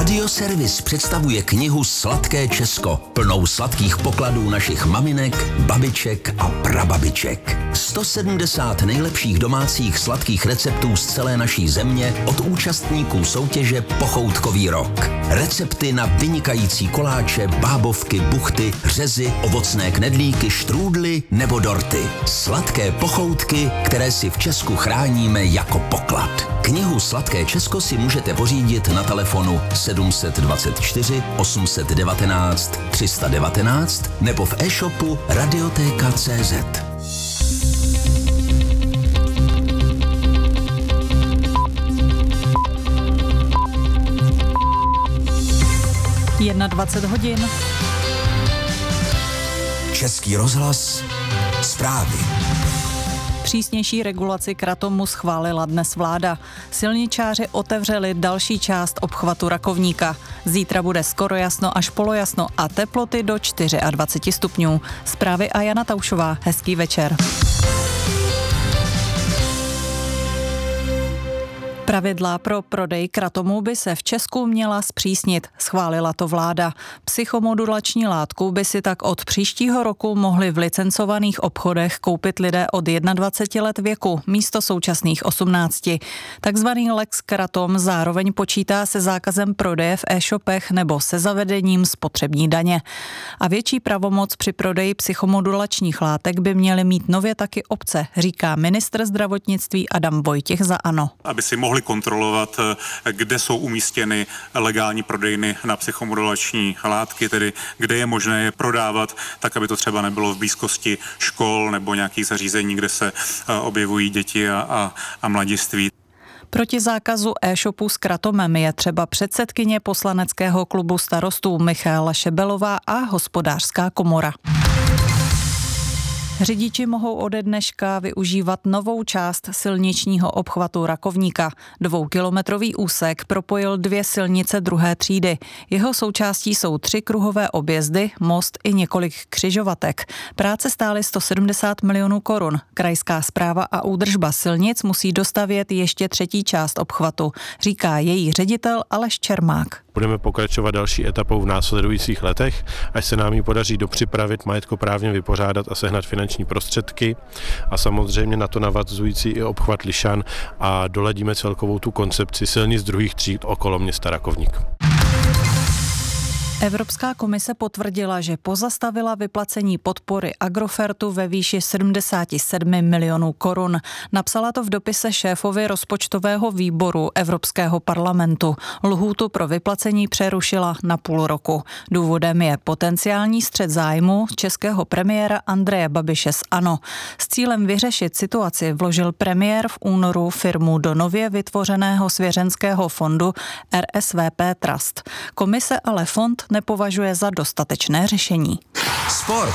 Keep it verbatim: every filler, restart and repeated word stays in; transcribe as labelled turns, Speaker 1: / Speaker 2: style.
Speaker 1: Radioservis představuje knihu Sladké Česko, plnou sladkých pokladů našich maminek, babiček a prababiček. sto sedmdesát nejlepších domácích sladkých receptů z celé naší země od účastníků soutěže Pochoutkový rok. Recepty na vynikající koláče, bábovky, buchty, řezy, ovocné knedlíky, štrůdly nebo dorty. Sladké pochoutky, které si v Česku chráníme jako poklad. Knihu Sladké Česko si můžete pořídit na telefonu sedm dvacet čtyři osm jedna devět tři jedna devět nebo v e-shopu radioteka tečka cé zet.
Speaker 2: dvacet jedna hodin.
Speaker 1: Český rozhlas, zprávy.
Speaker 2: Přísnější regulaci kratomu schválila dnes vláda. Silničáři otevřeli další část obchvatu Rakovníka. Zítra bude skoro jasno až polojasno a teploty do dvacet čtyři stupňů. Zprávy a Jana Taušová. Hezký večer. Pravidla pro prodej kratomu by se v Česku měla zpřísnit, schválila to vláda. Psychomodulační látku by si tak od příštího roku mohli v licencovaných obchodech koupit lidé od dvacet jedna let věku místo současných osmnácti. Takzvaný Lex Kratom zároveň počítá se zákazem prodeje v e-shopech nebo se zavedením spotřební daně. A větší pravomoc při prodeji psychomodulačních látek by měly mít nově taky obce, říká ministr zdravotnictví Adam Vojtěch za ANO.
Speaker 3: Aby si mohli kontrolovat, kde jsou umístěny legální prodejny na psychomodulační látky, tedy kde je možné je prodávat, tak aby to třeba nebylo v blízkosti škol nebo nějakých zařízení, kde se objevují děti a, a, a mladiství.
Speaker 2: Proti zákazu e-shopu s kratomem je třeba předsedkyně poslaneckého klubu starostů Michaela Šebelová a Hospodářská komora. Řidiči mohou ode dneška využívat novou část silničního obchvatu Rakovníka. Dvoukilometrový úsek propojil dvě silnice druhé třídy. Jeho součástí jsou tři kruhové objezdy, most i několik křižovatek. Práce stály sto sedmdesát milionů korun. Krajská správa a údržba silnic musí dostavět ještě třetí část obchvatu, říká její ředitel Aleš Čermák.
Speaker 4: Budeme pokračovat další etapou v následujících letech, až se nám ji podaří dopřipravit, majetkoprávně vypořádat a sehnat finanční prostředky a samozřejmě na to navazující i obchvat Lišan a doladíme celkovou tu koncepci silnic druhých tříd okolo města Rakovník.
Speaker 2: Evropská komise potvrdila, že pozastavila vyplacení podpory Agrofertu ve výši sedmdesát sedm milionů korun. Napsala to v dopise šéfovi rozpočtového výboru Evropského parlamentu. Lhůtu pro vyplacení přerušila na půl roku. Důvodem je potenciální střet zájmu českého premiéra Andreje Babiše z ANO. S cílem vyřešit situaci vložil premiér v únoru firmu do nově vytvořeného svěřenského fondu R S V P Trust. Komise ale fond nepovažuje za dostatečné řešení.
Speaker 1: Sport.